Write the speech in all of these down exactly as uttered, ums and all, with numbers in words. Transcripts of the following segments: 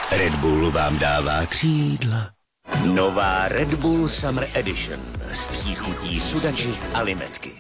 Red Bull vám dává křídla. Nová Red Bull Summer Edition s příchutí sudači a limetky.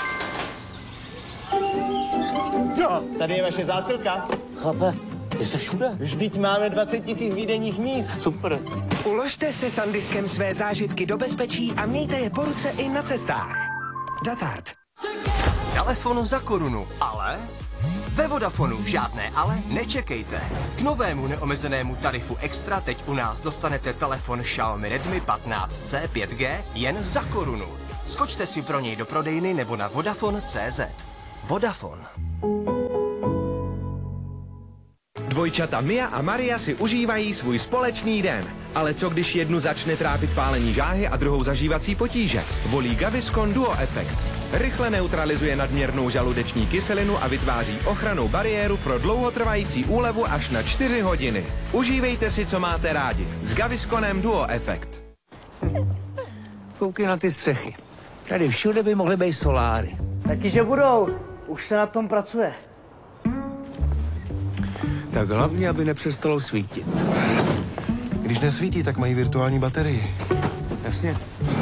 Jo, tady je vaše zásilka. Chlape, je se všude. Vždyť máme dvacet tisíc výdejních míst. Super. Uložte si SanDiskem své zážitky do bezpečí a mějte je po ruce i na cestách. Datard. Telefon za korunu, ale... Ve Vodafonu žádné ale nečekejte. K novému neomezenému tarifu Extra teď u nás dostanete telefon Xiaomi Redmi patnáct C pět G jen za korunu. Skočte si pro něj do prodejny nebo na Vodafone tečka cé zet. Vodafone. Dvojčata Mia a Maria si užívají svůj společný den. Ale co když jednu začne trápit pálení žáhy a druhou zažívací potíže? Volí Gaviscon Duo Effect. Rychle neutralizuje nadměrnou žaludeční kyselinu a vytváří ochrannou bariéru pro dlouhotrvající úlevu až na čtyři hodiny. Užívejte si, co máte rádi. S Gavisconem Duo Effect. Koukej na ty střechy. Tady všude by mohly být soláry. Taky, že budou. Už se na tom pracuje. Tak hlavně, aby nepřestalo svítit. Když nesvítí, tak mají virtuální baterii. Jasně.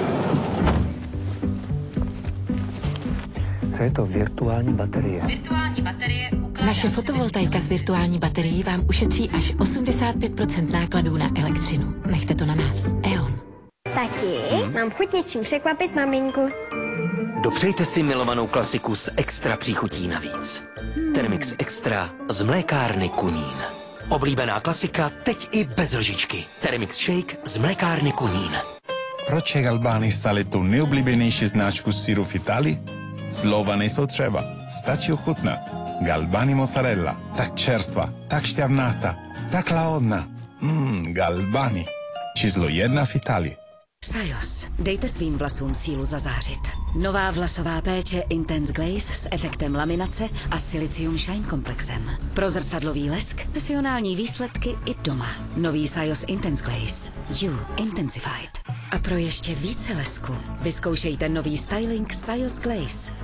Co je to virtuální baterie? Virtuální baterie ukladá... Naše fotovoltaika s virtuální baterií vám ušetří až osmdesát pět procent nákladů na elektřinu. Nechte to na nás. E O N. Tati, mám chuť něčím překvapit maminku. Dopřejte si milovanou klasiku s extra příchutí navíc. Termix Extra z mlékárny Kunín. Oblíbená klasika teď i bez lžičky. Termix Shake z mlékárny Kunín. Proč je Galbani stali tu nejoblíbenější značku syru v Itálii? Slova nejsou třeba, stačí ochutnat. Galbani mozzarella, tak čerstva, tak šťavnatá, tak lahodná. Mmm, Galbani. Číslo jedna v Itálii. Sajos. Dejte svým vlasům sílu zazářit. Nová vlasová péče Intense Glaze s efektem laminace a Silicium Shine komplexem. Pro zrcadlový lesk, profesionální výsledky i doma. Nový Sajos Intense Glaze. You Intensified. A pro ještě více lesku vyzkoušejte nový styling Sajos Glaze.